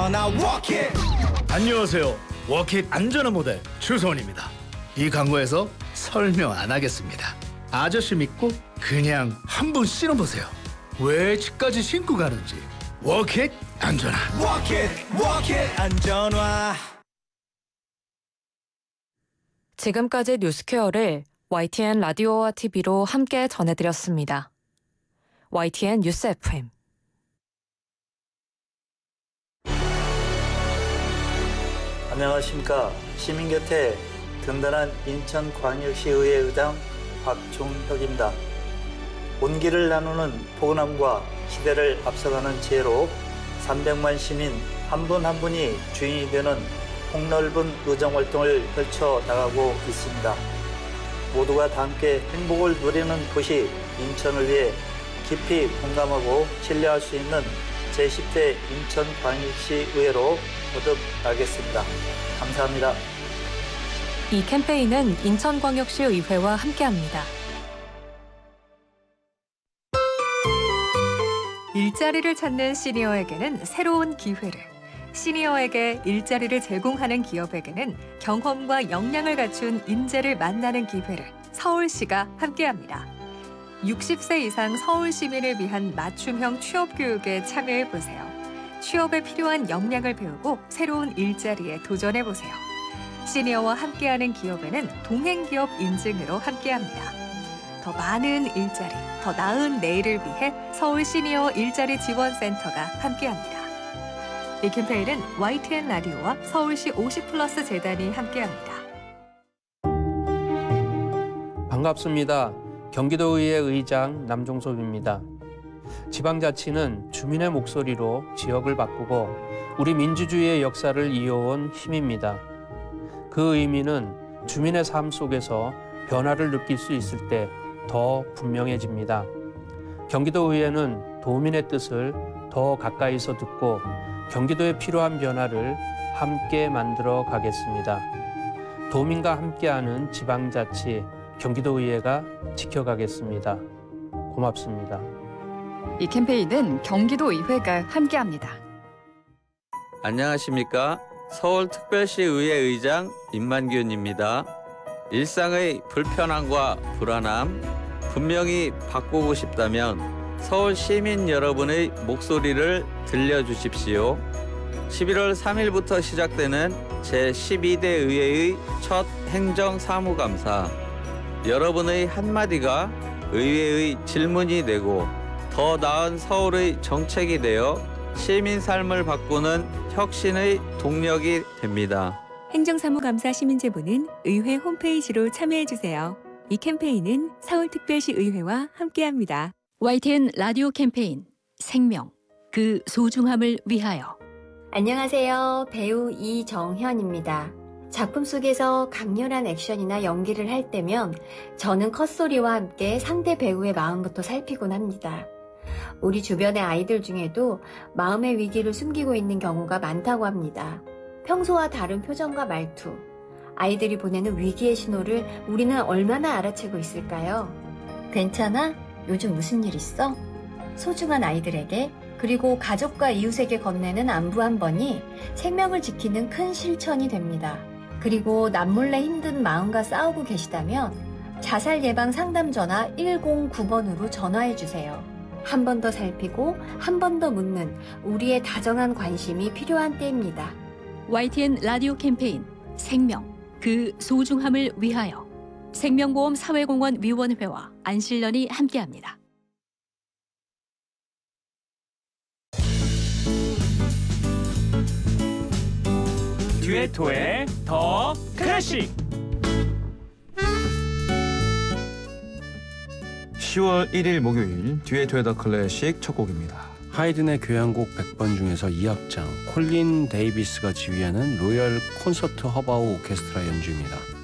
안전한 워킷. 안녕하세요. 워킷 안전한 모델 추성훈입니다. 이 광고에서 설명 안 하겠습니다. 아저씨 믿고 그냥 한번 신어보세요. 왜 집까지 신고 가는지. 워킷 안전한. 워킷 안전한. 지금까지 뉴스퀘어를 YTN 라디오와 TV로 함께 전해드렸습니다. YTN 뉴스 FM. 안녕하십니까. 시민 곁에 든든한 인천광역시의회 의장 박종혁입니다. 온기를 나누는 포근함과 시대를 앞서가는 지혜로 300만 시민 한 분 한 분이 주인이 되는 폭넓은 의정활동을 펼쳐나가고 있습니다. 모두가 다 함께 행복을 누리는 도시 인천을 위해 깊이 공감하고 신뢰할 수 있는 제10대 인천광역시의회로 거듭나겠습니다. 감사합니다. 이 캠페인은 인천광역시 의회와 함께합니다. 일자리를 찾는 시니어에게는 새로운 기회를, 시니어에게 일자리를 제공하는 기업에게는 경험과 역량을 갖춘 인재를 만나는 기회를 서울시가 함께합니다. 60세 이상 서울 시민을 위한 맞춤형 취업 교육에 참여해보세요. 취업에 필요한 역량을 배우고 새로운 일자리에 도전해보세요. 시니어와 함께하는 기업에는 동행기업 인증으로 함께합니다. 더 많은 일자리, 더 나은 내일을 위해 서울 시니어 일자리 지원센터가 함께합니다. 이 캠페인은 YTN 라디오와 서울시 50플러스 재단이 함께합니다. 반갑습니다. 경기도의회 의장 남종섭입니다. 지방자치는 주민의 목소리로 지역을 바꾸고 우리 민주주의의 역사를 이어온 힘입니다. 그 의미는 주민의 삶 속에서 변화를 느낄 수 있을 때 더 분명해집니다. 경기도의회는 도민의 뜻을 더 가까이서 듣고 경기도에 필요한 변화를 함께 만들어 가겠습니다. 도민과 함께하는 지방자치 경기도의회가 지켜가겠습니다. 고맙습니다. 이 캠페인은 경기도의회가 함께합니다. 안녕하십니까. 서울특별시 의회 의장 임만균입니다. 일상의 불편함과 불안함 분명히 바꾸고 싶다면 서울 시민 여러분의 목소리를 들려주십시오. 11월 3일부터 시작되는 제12대 의회의 첫 행정사무감사. 여러분의 한마디가 의회의 질문이 되고 더 나은 서울의 정책이 되어 시민 삶을 바꾸는 혁신의 동력이 됩니다. 행정사무감사 시민제보는 의회 홈페이지로 참여해주세요. 이 캠페인은 서울특별시 의회와 함께합니다. YTN 라디오 캠페인 생명, 그 소중함을 위하여. 안녕하세요. 배우 이정현입니다. 작품 속에서 강렬한 액션이나 연기를 할 때면 저는 컷소리와 함께 상대 배우의 마음부터 살피곤 합니다. 우리 주변의 아이들 중에도 마음의 위기를 숨기고 있는 경우가 많다고 합니다. 평소와 다른 표정과 말투, 아이들이 보내는 위기의 신호를 우리는 얼마나 알아채고 있을까요? 괜찮아? 요즘 무슨 일 있어? 소중한 아이들에게 그리고 가족과 이웃에게 건네는 안부 한 번이 생명을 지키는 큰 실천이 됩니다. 그리고 남몰래 힘든 마음과 싸우고 계시다면 자살 예방 상담 전화 109번으로 전화해주세요. 한 번 더 살피고 한 번 더 묻는 우리의 다정한 관심이 필요한 때입니다. YTN 라디오 캠페인 생명, 그 소중함을 위하여. 생명보험 사회공헌위원회와 안실련이 함께합니다. 듀에토의 더 클래식. 10월 1일 목요일 듀에토의 더 클래식 첫 곡입니다. 하이든의 교향곡 100번 중에서 2악장 콜린 데이비스가 지휘하는 로열 콘서트 허바우 오케스트라 연주입니다.